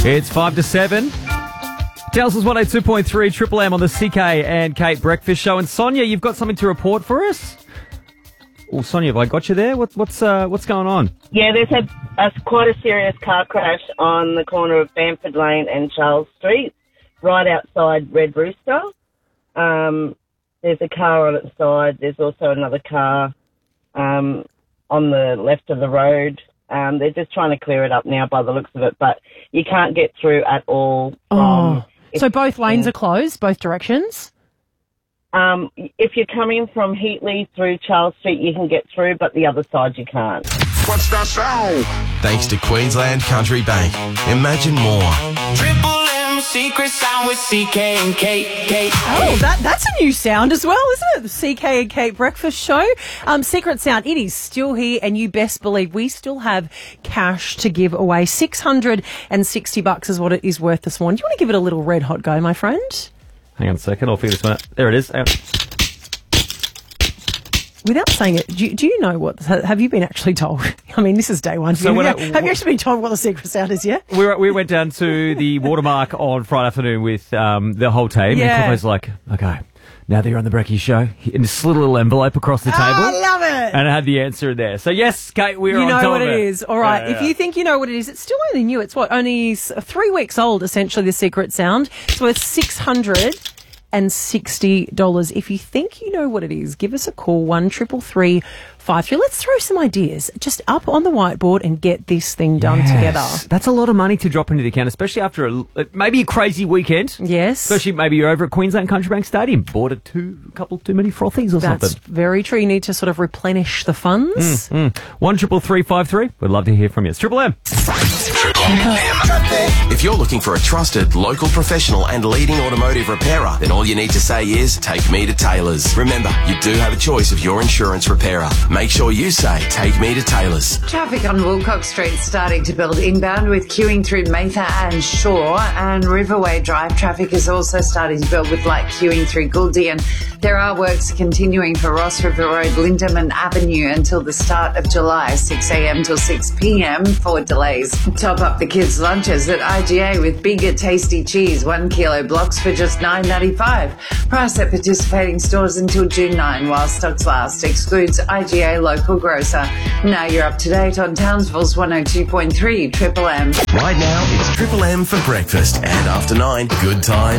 It's 5 to 7. Tels's 102.3 Triple M on the CK and Kate Breakfast Show. And Sonia, you've got something to report for us? Oh, Sonia, have I got you there? What's going on? Yeah, there's quite a serious car crash on the corner of Bamford Lane and Charles Street, right outside Red Rooster. There's a car on its side. There's also another car on the left of the road. They're just trying to clear it up now by the looks of it, but you can't get through at all. So both lanes are closed, both directions? If you're coming from Heatley through Charles Street, you can get through, but the other side you can't. What's that sound? Thanks to Queensland Country Bank. Imagine more. Triple M secret sound with CK and Kate. Oh, that's a new sound as well, isn't it? The CK and Kate Breakfast Show. Secret sound, it is still here, and you best believe we still have cash to give away. $660 is what it is worth this morning. Do you want to give it a little red hot go, my friend? Hang on a second, I'll figure this one out. There it is. Without saying it, do you know what? Have you been actually told? I mean, this is day one. So have you actually been told what the secret sound is yet? We went down to the Watermark on Friday afternoon with the whole team. Yeah. And Clifford's like, okay, now that you're on the Brekkie Show, and this little envelope across the table. I love it. And it had the answer in there. So yes, Kate, we're on top of it. You know what it is. All right. Yeah. If you think you know what it is, it's still only new. It's only 3 weeks old, essentially, the secret sound. It's worth $660. If you think you know what it is, give us a call, 133353. Let's throw some ideas just up on the whiteboard and get this thing done together. That's a lot of money to drop into the account, especially after maybe a crazy weekend. Yes. Especially maybe you're over at Queensland Country Bank Stadium, bought a couple too many frothies or something. That's very true. You need to sort of replenish the funds. 133353. We'd love to hear from you. It's Triple M. If you're looking for a trusted, local professional and leading automotive repairer, then all you need to say is, take me to Taylor's. Remember, you do have a choice of your insurance repairer. Make sure you say, take me to Taylor's. Traffic on Wilcox Street starting to build inbound with queuing through Mather and Shore, and Riverway Drive traffic is also starting to build with light queuing through Guldian. There are works continuing for Ross River Road, Lindeman Avenue until the start of July, 6 a.m. till 6 p.m. for delays. Top up the kids' lunches at IGA with bigger tasty cheese, 1 kilo blocks for just $9.95. Price at participating stores until June 9 while stocks last. Excludes IGA local grocer. Now you're up to date on Townsville's 102.3 Triple M. Right now, it's Triple M for breakfast. And after 9, good time.